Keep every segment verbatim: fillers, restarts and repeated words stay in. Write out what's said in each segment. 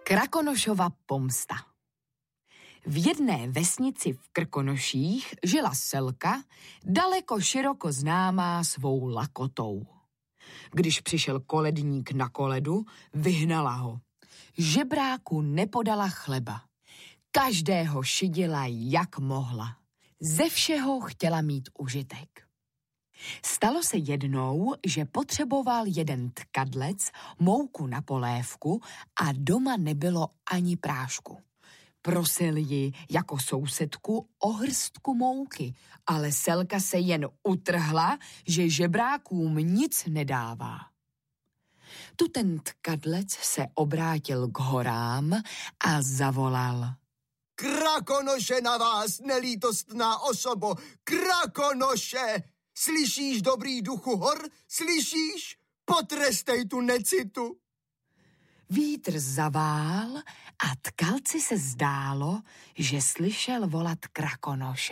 Krakonošova pomsta. V jedné vesnici v Krkonoších žila Selka, daleko široko známá svou lakotou. Když přišel koledník na koledu, vyhnala ho. Žebráku nepodala chleba. Každého šidila, jak mohla. Ze všeho chtěla mít užitek. Stalo se jednou, že potřeboval jeden tkadlec mouku na polévku a doma nebylo ani prášku. Prosil ji jako sousedku o hrstku mouky, ale Selka se jen utrhla, že žebrákům nic nedává. Tu ten tkadlec se obrátil k horám a zavolal. Krakonoše na vás, nelítostná osobo, Krakonoše! Slyšíš, dobrý duchu hor? Slyšíš? Potrestej tu necitu. Vítr zavál a tkalci se zdálo, že slyšel volat Krakonoše.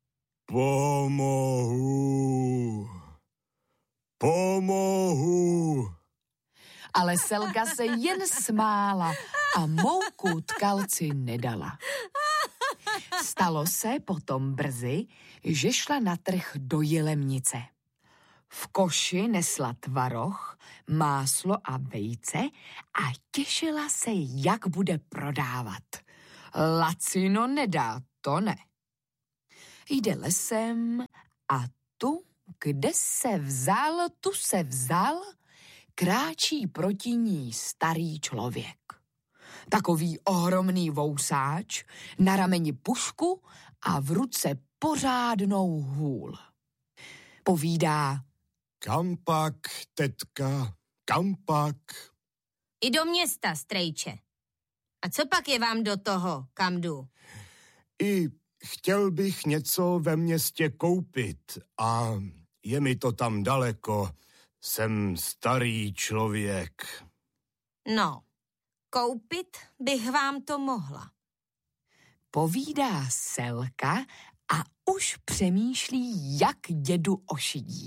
Pomohu! Pomohu! Ale Selka se jen smála a mouku tkalci nedala. Stalo se potom brzy, že šla na trh do Jilemnice. V koši nesla tvaroh, máslo a vejce a těšila se, jak bude prodávat. Lacino nedá, to ne. Jde lesem a tu, kde se vzal, tu se vzal, kráčí proti ní starý člověk. Takový ohromný vousáč, na rameni pušku a v ruce pořádnou hůl. Povídá: Kam pak, tetka, kam pak? I do města, strejče. A co pak je vám do toho, kam jdu? I chtěl bych něco ve městě koupit a je mi to tam daleko. Jsem starý člověk. No, koupit bych vám to mohla. Povídá Selka a už přemýšlí, jak dědu ošidí.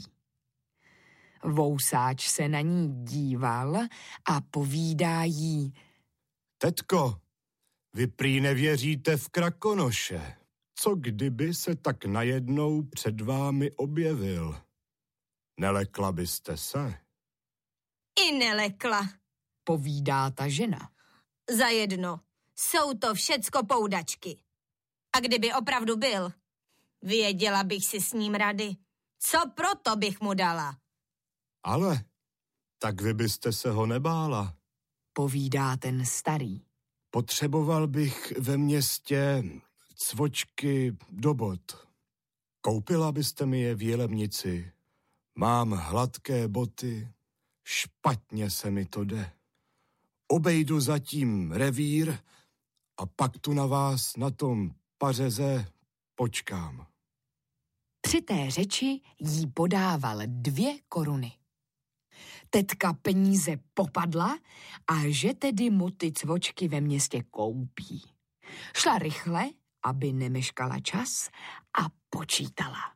Vousáč se na ní díval a povídá jí: Tetko, vy prý nevěříte v Krakonoše. Co kdyby se tak najednou před vámi objevil? Nelekla byste se? I nelekla, povídá ta žena. Zajedno, jsou to všecko poudačky. A kdyby opravdu byl, věděla bych si s ním rady. Co proto bych mu dala? Ale tak vy byste se ho nebála, povídá ten starý. Potřeboval bych ve městě cvočky do bot. Koupila byste mi je v Jilemnici. Mám hladké boty, špatně se mi to jde. Obejdu zatím revír a pak tu na vás na tom pařeze počkám. Při té řeči jí podával dvě koruny. Tetka peníze popadla a že tedy mu ty cvočky ve městě koupí. Šla rychle, aby nemeškala čas a počítala.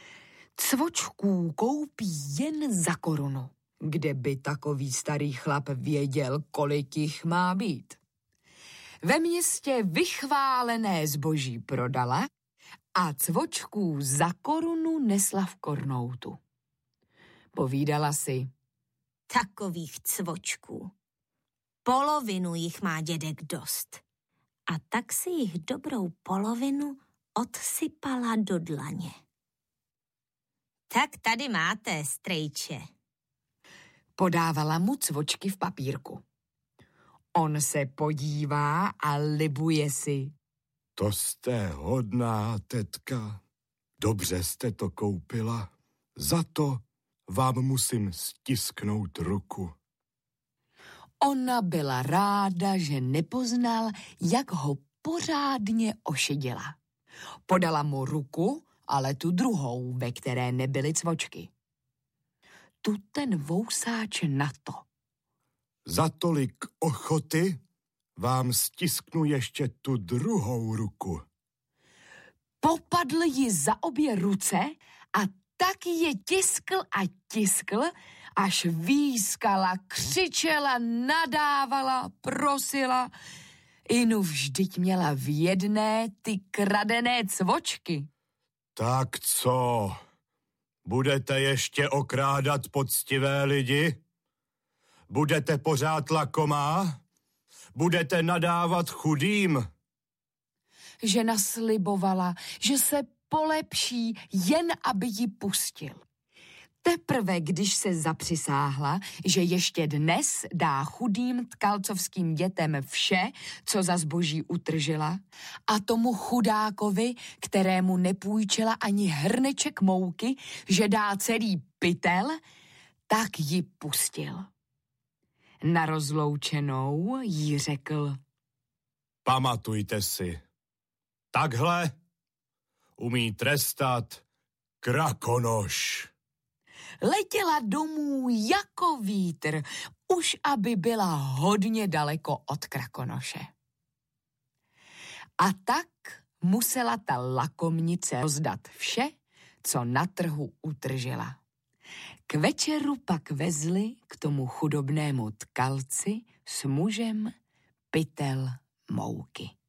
Cvočků koupí jen za korunu. Kde by takový starý chlap věděl, kolik jich má být. Ve městě vychválené zboží prodala a cvočků za korunu nesla v kornoutu. Povídala si: Takových cvočků. Polovinu jich má dědek dost. A tak si jich dobrou polovinu odsypala do dlaně. Tak tady máte, strejče. Podávala mu cvočky v papírku. On se podívá a libuje si. To jste hodná, tetka. Dobře jste to koupila. Za to vám musím stisknout ruku. Ona byla ráda, že nepoznal, jak ho pořádně ošidila. Podala mu ruku, ale tu druhou, ve které nebyly cvočky. Tu ten vousáč na to. Za tolik ochoty vám stisknu ještě tu druhou ruku. Popadl ji za obě ruce a tak je tiskl a tiskl, až výskala, křičela, nadávala, prosila. Inu vždyť měla v jedné ty kradené cvočky. Tak co? Budete ještě okrádat poctivé lidi? Budete pořád lakomá? Budete nadávat chudým? Žena slibovala, že se polepší, jen aby ji pustil. Teprve, když se zapřisáhla, že ještě dnes dá chudým tkalcovským dětem vše, co za zboží utržila, a tomu chudákovi, kterému nepůjčila ani hrneček mouky, že dá celý pytel, tak ji pustil. Na rozloučenou jí řekl: Pamatujte si, takhle umí trestat Krakonoš. Letěla domů jako vítr, už aby byla hodně daleko od Krakonoše. A tak musela ta lakomnice rozdat vše, co na trhu utržila. K večeru pak vezli k tomu chudobnému tkalci s mužem pytel mouky.